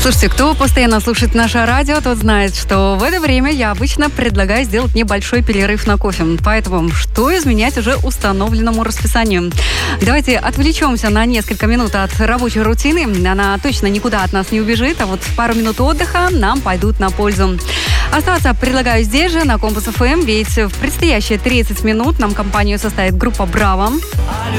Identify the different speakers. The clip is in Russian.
Speaker 1: Слушайте, кто постоянно слушает наше радио, тот знает, что в это время я обычно предлагаю сделать небольшой перерыв на кофе. Поэтому что изменять уже установленному расписанию? Давайте отвлечемся на несколько минут от рабочей рутины. Она точно никуда от нас не убежит, а вот пару минут отдыха нам пойдут на пользу. Оставаться предлагаю здесь же, на Компас ФМ, ведь в предстоящие 30 минут нам компанию составит группа «Браво».